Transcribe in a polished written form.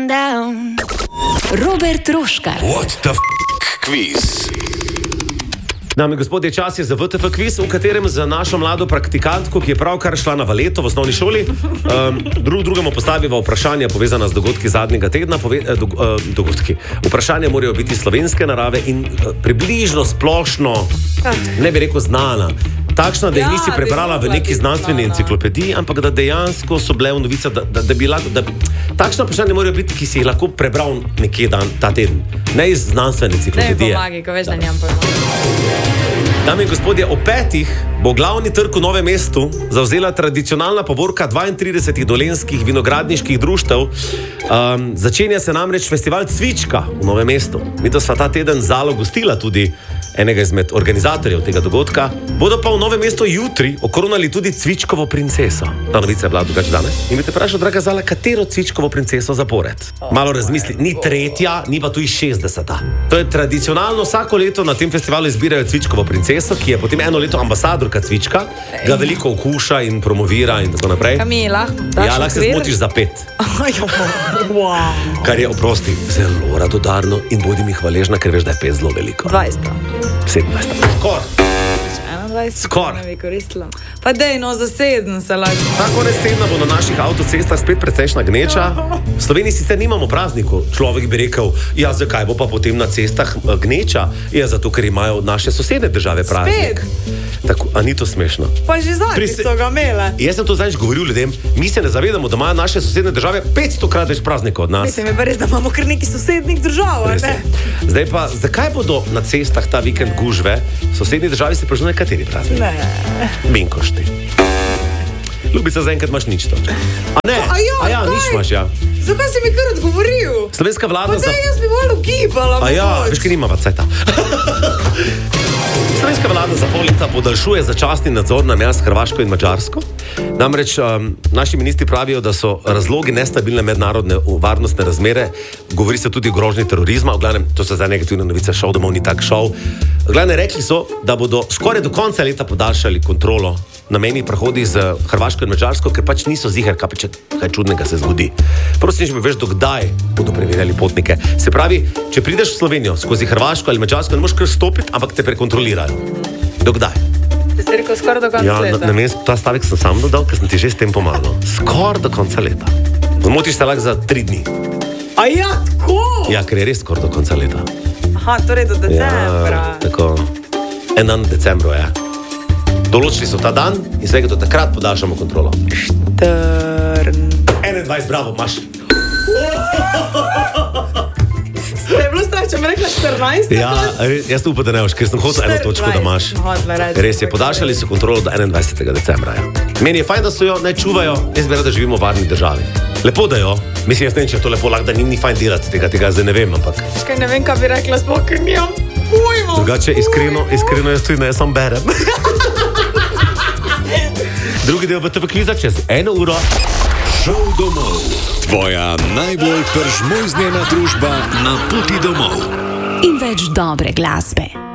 going down. Robert Roškar. What the quiz? Dame in gospodje, čas je za VTF kviz, v katerem za našo mlado praktikantko, ki je pravkar šla na valeto v osnovni šoli, drugemu postaviva vprašanja povezana z dogodki zadnjega tedna. Vprašanja morajo biti slovenske narave in približno splošno, ne bi rekel znana. Takšna, da jih nisi prebrala v neki znanstveni enciklopediji, ampak da dejansko so bile v novicah, da bi lahko... Takšna vprašanja morajo biti, ki si jih lahko prebral nekje ta teden. Ne iz znanstvene enciklopedije. Ne pomagi, ko veš, da njam pojma. Dame in gospodje, o 5 bo glavni trg v Novem mestu zavzela tradicionalna povorka 32 dolenjskih vinogradniških društev. Začenja se namreč festival Cvička v Novem mestu. Mi to sva ta teden Zalo gostila tudi enega izmed organizatorjev tega dogodka. Bodo pa v Novem mestu jutri okoronali tudi Cvičkovo princeso. Ta novica je bila drugače danes. In bi te vprašal, draga Zala, katero Cvičkovo princeso zapored? Malo razmisli, ni 3., ni pa tu iz 60. To je tradicionalno, vsako leto na tem festivalu izbirajo Cvičkovo princeso, ki je potem eno leto ambasadorka Cvička, ga veliko okuša in promovira in tako naprej. Kamila, ja, lahko se zmotiš za 5. Kar je, oprosti, zelo radodarno in bodi mi hvaležna, ker veš, da je 5 zelo veliko. 20. 27. Skor. 21. Skor. Ne bi koristila. Pa dejno, za 7 se lahko. Ta konec tedna bo na naših avtocestah spet precejšna gneča. V Sloveniji sicer nimamo praznikov. Človek bi rekel, ja, zakaj bo pa potem na cestah gneča? Ja, zato, ker imajo naše sosedne države praznik. Tako, a ni to smešno? Pa že zadnjič so ga imele. Jaz sem to zadnjič govoril ljudem, mi se ne zavedamo, da imajo naše sosedne države 500-krat več praznikov od nas. Mislim, je pa res, da imamo kar nekaj sosednih držav, ne? Zdaj pa, zakaj bodo na cestah ta vikend gužve? V sosednji državi se pražnuje kateri praznik? Ne. Binkošti. Ljubica, zaenkrat imaš nič to. A ne? A ja, nič imaš, ja. Zakaj si mi kar odgovoril? Slovenska vlada Pa daj, jaz bi bolj ugibala. A ja, veš, ker nimava cajta. Slovenska vlada za pol leta podaljšuje začasni nadzor na mejah s Hrvaško in Madžarsko. Namreč naši ministri pravijo, da so razlogi nestabilne mednarodne varnostne razmere, govori se tudi o grožnji terorizma, v glavnem, to so zdaj negativne novice, šov domov ni tak šov. V glavnem, rekli so, da bodo skoraj do konca leta podaljšali kontrolo na mejnih prehodih z Hrvaško in Madžarsko, ker pač niso ziher, kaj čudnega se zgodi. Prosim, če bi veš, dokdaj bodo preverjali potnike. Se pravi, če prideš v Slovenijo skozi Hrvaško ali Madžarsko, ne moreš kar stopiti, ampak te prekontrolirajo. Dokdaj? Si rekel skoraj do konca leta. Ja, namesto ta stavek sem sam dodal, ker sem ti že s tem pomagal. Skoraj do konca leta. Zmotiš se lahko za 3 dni. A ja, tako? Ja, ker je res skoraj do konca leta. Aha, torej do decembra. Ja, tako. 1. decembru, ja. Določili so ta dan in vsega do takrat podaljšamo kontrolo. 21, bravo, imaš. Je bilo strah, če mi rekla 14? Ja, jaz upam, da ne boš, ker sem hotel eno točko, da imaš. Res je, podaljšali so kontrolo do 21. decembra. Ja. Meni je fajn, da so jo, naj čuvajo, jaz bi rad, da živimo v varni državi. Lepo, da jo. Mislim, jaz ne vem, če je to lepo, lahko, da ni fajn delati tega zdaj ne vem, ampak... Škaj ne vem, kaj bi rekla, sploh, ker nimam pojma. Drugače, iskreno jaz tudi ne, jaz sam berem. Drugi del VTF kviza čez 1 uro. Šov domov. Tvoja najbolj pržmojznjena družba na poti domov. In več dobre glasbe.